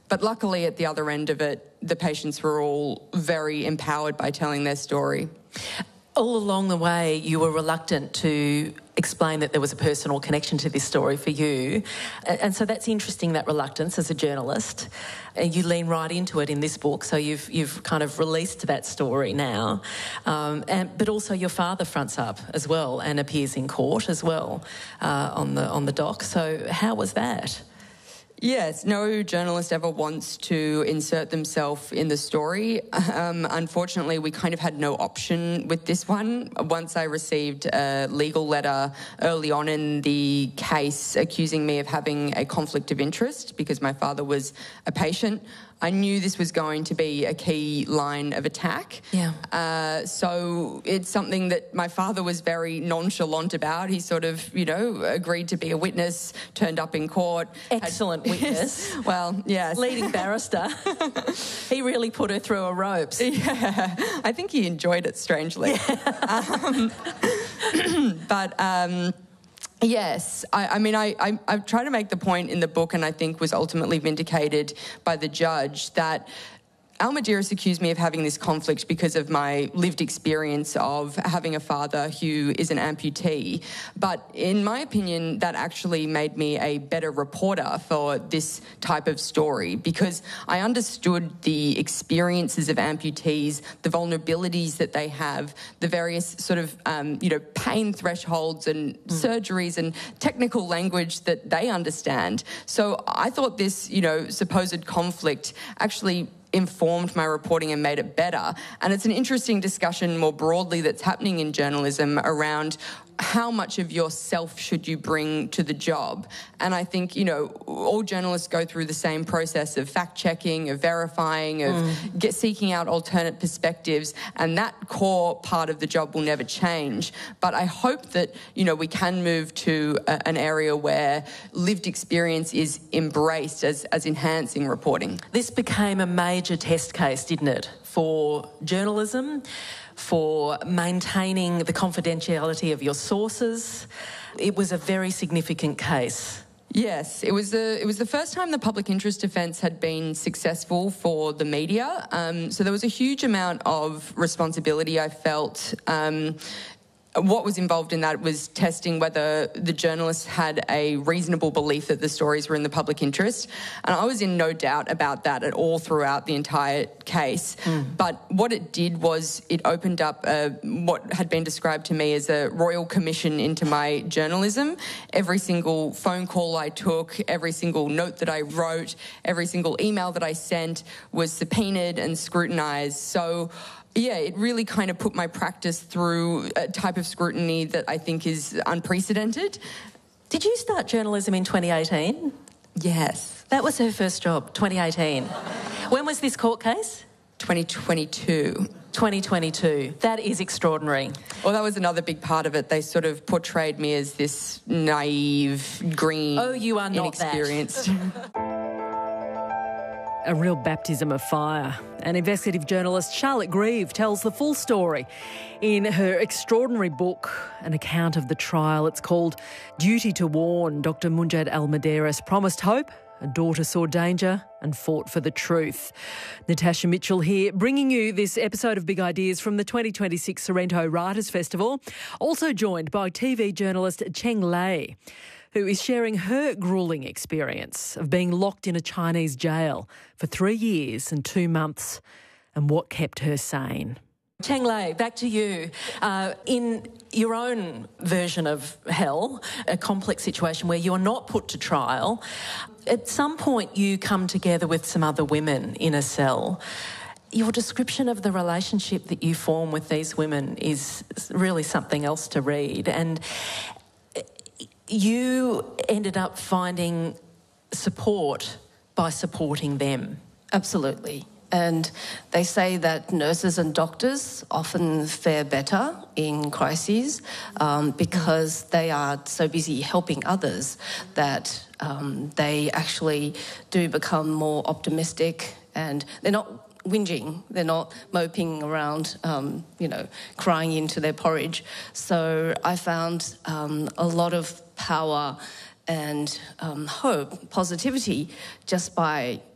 But luckily at the other end of it, the patients were all very empowered by telling their story. All along the way, you were reluctant to explain that there was a personal connection to this story for you. And so that's interesting, that reluctance as a journalist. You lean right into it in this book, so you've kind of released that story now. But also your father fronts up as well and appears in court as well on the doc. So how was that? Yes, no journalist ever wants to insert themselves in the story. Unfortunately, we kind of had no option with this one. Once I received a legal letter early on in the case accusing me of having a conflict of interest because my father was a patient, I knew this was going to be a key line of attack. Yeah. So it's something that my father was very nonchalant about. He sort of, agreed to be a witness, turned up in court. Excellent witness. Well, yes. Leading barrister. He really put her through her ropes. Yeah. I think he enjoyed it, strangely. Yeah. Yes, I try to make the point in the book, and I think was ultimately vindicated by the judge, that Almedeiros accused me of having this conflict because of my lived experience of having a father who is an amputee. But in my opinion, that actually made me a better reporter for this type of story, because I understood the experiences of amputees, the vulnerabilities that they have, the various sort of, pain thresholds and surgeries and technical language that they understand. So I thought this, supposed conflict actually informed my reporting and made it better. And it's an interesting discussion more broadly that's happening in journalism around how much of yourself should you bring to the job. And I think, all journalists go through the same process of fact-checking, of verifying, of seeking out alternate perspectives, and that core part of the job will never change. But I hope that, we can move to an area where lived experience is embraced as enhancing reporting. This became a major test case, didn't it, for journalism, for maintaining the confidentiality of your sources. It was a very significant case. Yes, it was the first time the public interest defence had been successful for the media. So there was a huge amount of responsibility, I felt. What was involved in that was testing whether the journalists had a reasonable belief that the stories were in the public interest. And I was in no doubt about that at all throughout the entire case. But what it did was it opened up what had been described to me as a royal commission into my journalism. Every single phone call I took, every single note that I wrote, every single email that I sent was subpoenaed and scrutinised. So yeah, it really kind of put my practice through a type of scrutiny that I think is unprecedented. Did you start journalism in 2018? Yes. That was her first job, 2018. When was this court case? 2022. 2022. That is extraordinary. Well, that was another big part of it. They sort of portrayed me as this naive, green, you are not inexperienced. A real baptism of fire. And investigative journalist Charlotte Grieve tells the full story in her extraordinary book, an account of the trial. It's called Duty to Warn. Dr. Munjad Almedeiros promised hope, a daughter saw danger and fought for the truth. Natasha Mitchell here, bringing you this episode of Big Ideas from the 2026 Sorrento Writers' Festival. Also joined by TV journalist Cheng Lei, who is sharing her gruelling experience of being locked in a Chinese jail for 3 years and 2 months and what kept her sane. Cheng Lei, back to you. In your own version of hell, a complex situation where you're not put to trial, at some point you come together with some other women in a cell. Your description of the relationship that you form with these women is really something else to read. And you ended up finding support by supporting them. Absolutely. And they say that nurses and doctors often fare better in crises because they are so busy helping others that they actually do become more optimistic, and they're not whinging, they're not moping around, crying into their porridge. So I found a lot of power and hope, positivity, just by